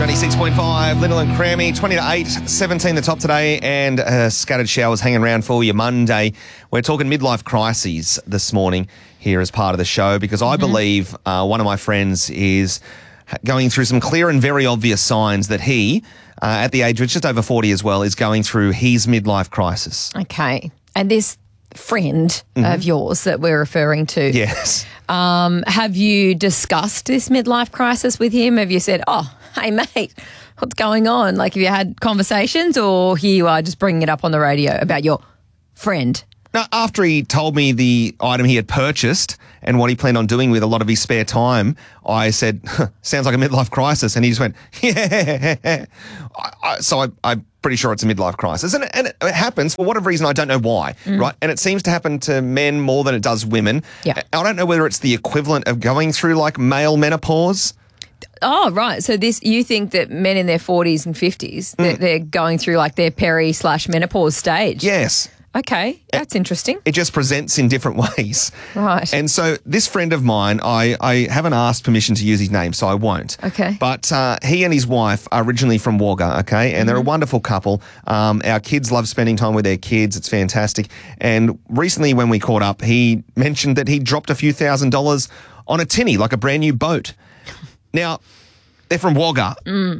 96.5, Little and Crammy, 20 to 8, 17 the top today, and scattered showers hanging around for you Monday. We're talking midlife crises this morning here as part of the show because I believe one of my friends is going through some clear and very obvious signs that he, at the age of just over 40 as well, is going through his midlife crisis. Okay. And this friend of yours that we're referring to. Yes. Have you discussed this midlife crisis with him? Have you said, oh, hey, mate, what's going on? Like, have you had conversations, or here you are just bringing it up on the radio about your friend? Now, after he told me the item he had purchased and what he planned on doing with a lot of his spare time, I said, sounds like a midlife crisis. And he just went, yeah. So I'm pretty sure it's a midlife crisis. And it happens for whatever reason. I don't know why, right? And it seems to happen to men more than it does women. Yeah. I don't know whether it's the equivalent of going through like male menopause. Oh, right. So you think that men in their 40s and 50s, they're going through like their peri/menopause stage? Yes. Okay, that's interesting. It just presents in different ways. Right. And so this friend of mine, I haven't asked permission to use his name, so I won't. Okay. But he and his wife are originally from Wagga, okay? And they're a wonderful couple. Our kids love spending time with their kids. It's fantastic. And recently when we caught up, he mentioned that he dropped a few $1,000s on a tinny, like a brand new boat. Now, they're from Wagga.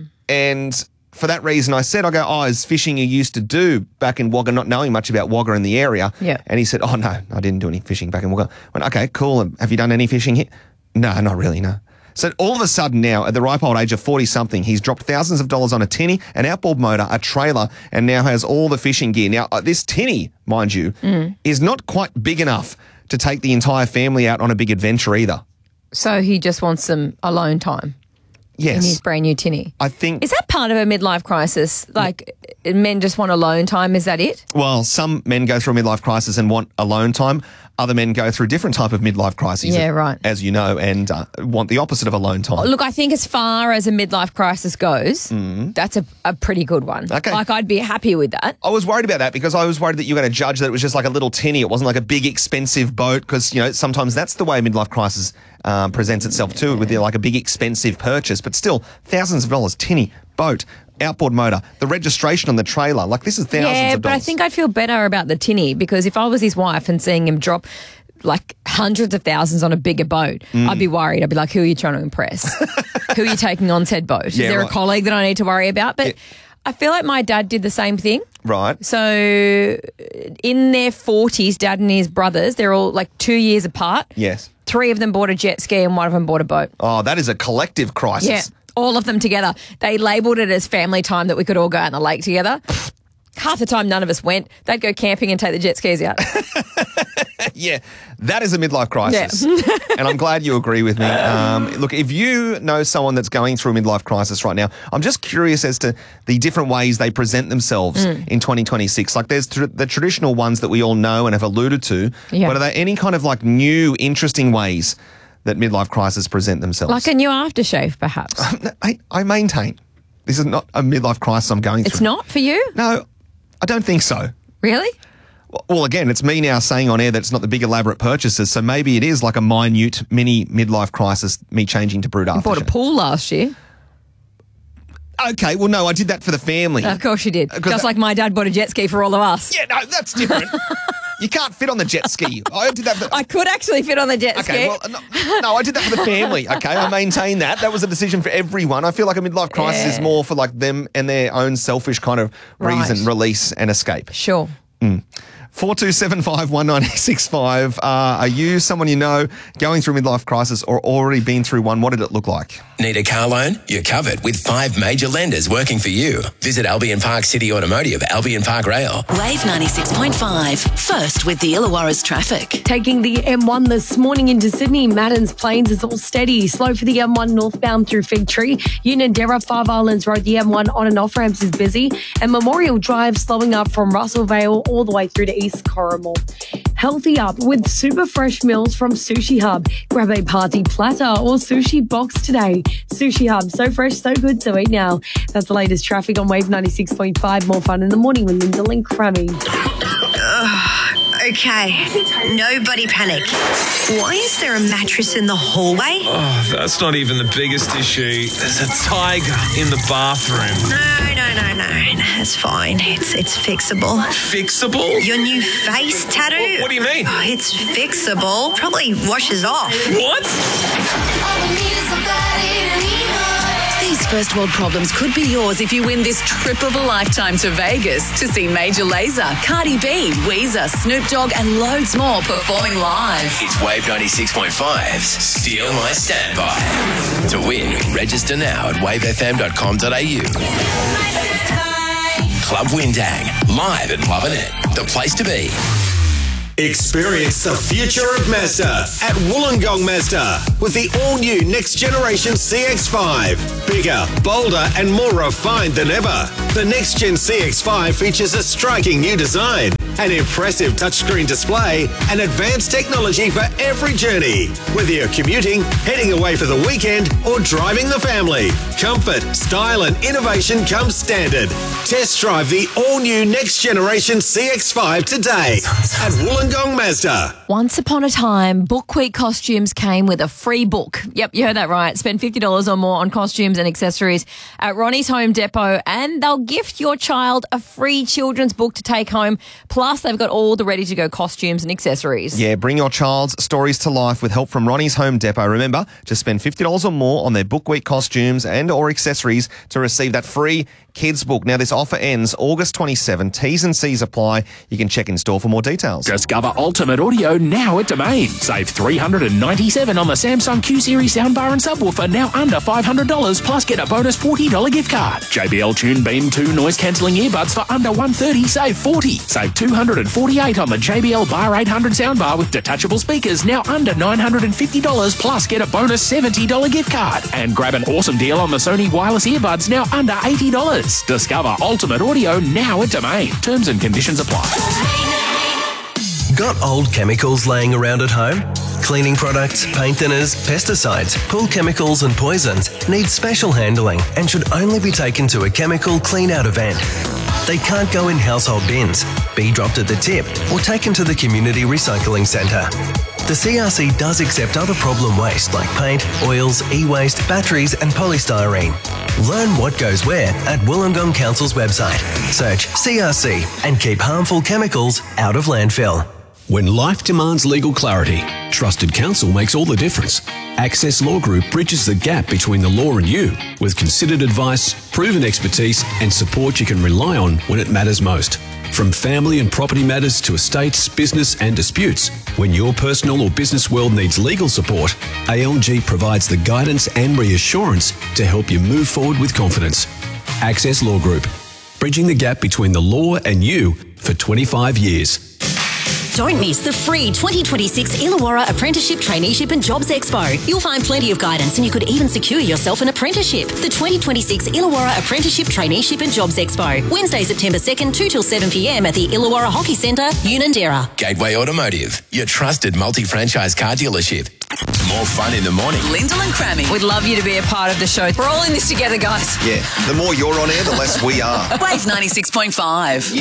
And for that reason, I said, it's fishing you used to do back in Wagga, not knowing much about Wagga in the area. Yeah. And he said, oh, no, I didn't do any fishing back in Wagga. I went, okay, cool. Have you done any fishing here? No, not really, no. So all of a sudden now, at the ripe old age of 40-something, he's dropped thousands of dollars on a tinny, an outboard motor, a trailer, and now has all the fishing gear. Now, this tinny, mind you, is not quite big enough to take the entire family out on a big adventure either. So he just wants some alone time. Yes. In his brand new tinny. I think. Is that part of a midlife crisis? Like, men just want alone time? Is that it? Well, some men go through a midlife crisis and want alone time. Other men go through a different type of midlife crisis. Yeah, right. As you know, and want the opposite of alone time. Look, I think as far as a midlife crisis goes, that's a pretty good one. Okay. Like, I'd be happy with that. I was worried about that because I was worried that you were going to judge that it was just like a little tinny. It wasn't like a big, expensive boat because, sometimes that's the way a midlife crisis presents itself too, with like a big, expensive purchase. But still, thousands of dollars, tinny, boat, outboard motor, the registration on the trailer. Like, this is thousands of dollars. Yeah, but I think I'd feel better about the tinny because if I was his wife and seeing him drop like hundreds of thousands on a bigger boat, I'd be worried. I'd be like, who are you trying to impress? Who are you taking on said boat? Yeah, is there right. a colleague that I need to worry about? But I feel like my dad did the same thing. Right. So in their 40s, dad and his brothers, they're all like 2 years apart. Yes. 3 of them bought a jet ski and 1 of them bought a boat. Oh, that is a collective crisis. Yeah, all of them together. They labelled it as family time that we could all go out on the lake together. Half the time, none of us went. They'd go camping and take the jet skis out. Yeah, that is a midlife crisis. Yeah. And I'm glad you agree with me. Look, if you know someone that's going through a midlife crisis right now, I'm just curious as to the different ways they present themselves in 2026. Like, there's the traditional ones that we all know and have alluded to, Yeah. but are there any kind of like new, interesting ways that midlife crises present themselves? Like a new aftershave, perhaps. I maintain this is not a midlife crisis I'm going through. It's not for you? No, I don't think so. Really? Well, again, it's me now saying on air that it's not the big elaborate purchases, so maybe it is like a minute mini midlife crisis, me changing to brood aftershave. Bought a pool last year. Okay, well, no, I did that for the family. Of course you did. Just like my dad bought a jet ski for all of us. Yeah, no, that's different. You can't fit on the jet ski. I did that for... I could actually fit on the jet Okay, ski. well, no, I did that for the family, okay? I maintain that. That was a decision for everyone. I feel like a midlife crisis is more for like them and their own selfish kind of reason, release and escape. Sure. 42751965. Are you someone you know going through a midlife crisis or already been through one? What did it look like? Need a car loan? You're covered with 5 major lenders working for you. Visit Albion Park City Automotive, Albion Park Rail. Wave 96.5. First with the Illawarra's traffic. Taking the M1 this morning into Sydney, Maddens Plains is all steady. Slow for the M1 northbound through Fig Tree. Unanderra, Five Islands Road, the M1 on and off ramps is busy. And Memorial Drive slowing up from Russell Vale all the way through to East Corrimal. Healthy up with super fresh meals from Sushi Hub. Grab a party platter or sushi box today. Sushi Hub, so fresh, so good, so eat now. That's the latest traffic on Wave 96.5. More fun in the morning with Lyndall and Crammy. Okay, nobody panic. Why is there a mattress in the hallway? Oh, that's not even the biggest issue. There's a tiger in the bathroom. No. It's fine. It's fixable. Fixable? Your new face tattoo? What do you mean? Oh, it's fixable. Probably washes off. What? These first world problems could be yours if you win this trip of a lifetime to Vegas to see Major Lazer, Cardi B, Weezer, Snoop Dogg and loads more performing live. It's Wave 96.5's Steal My Standby. To win, register now at wavefm.com.au. Club Windang, live at Lovin' It, the place to be. Experience the future of Mazda at Wollongong Mazda with the all-new next generation CX-5. Bigger, bolder and more refined than ever. The next gen CX-5 features a striking new design, an impressive touchscreen display and advanced technology for every journey. Whether you're commuting, heading away for the weekend or driving the family, comfort, style and innovation come standard. Test drive the all-new next generation CX-5 today at Wollongong Mazda. Once upon a time, Book Week costumes came with a free book. Yep, you heard that right. Spend $50 or more on costumes and accessories at Ronnie's Home Depot and they'll gift your child a free children's book to take home. Plus, they've got all the ready-to-go costumes and accessories. Yeah, bring your child's stories to life with help from Ronnie's Home Depot. Remember, just spend $50 or more on their Book Week costumes and or accessories to receive that free kids book. Now, this offer ends August 27. T's and C's apply. You can check in store for more details. Discover Ultimate Audio now at Domain. Save $397 on the Samsung Q-Series soundbar and subwoofer, now under $500, plus get a bonus $40 gift card. JBL Tune Beam 2 noise-cancelling earbuds for under $130, save $40. Save $248 on the JBL Bar 800 soundbar with detachable speakers, now under $950, plus get a bonus $70 gift card. And grab an awesome deal on the Sony wireless earbuds, now under $80. Discover Ultimate Audio now at Domain. Terms and conditions apply. Got old chemicals laying around at home? Cleaning products, paint thinners, pesticides, pool chemicals and poisons need special handling and should only be taken to a chemical clean-out event. They can't go in household bins, be dropped at the tip or taken to the community recycling centre. The CRC does accept other problem waste like paint, oils, e-waste, batteries and polystyrene. Learn what goes where at Wollongong Council's website. Search CRC and keep harmful chemicals out of landfill. When life demands legal clarity, trusted counsel makes all the difference. Access Law Group bridges the gap between the law and you with considered advice, proven expertise and support you can rely on when it matters most. From family and property matters to estates, business and disputes, when your personal or business world needs legal support, ALG provides the guidance and reassurance to help you move forward with confidence. Access Law Group, bridging the gap between the law and you for 25 years. Don't miss the free 2026 Illawarra Apprenticeship, Traineeship and Jobs Expo. You'll find plenty of guidance and you could even secure yourself an apprenticeship. The 2026 Illawarra Apprenticeship, Traineeship and Jobs Expo. Wednesday, September 2nd, 2 till 7 p.m. at the Illawarra Hockey Centre, Unanderra. Gateway Automotive, your trusted multi-franchise car dealership. More fun in the morning. Lyndall and Crammy. We'd love you to be a part of the show. We're all in this together, guys. Yeah, the more you're on air, the less we are. Wave 96.5.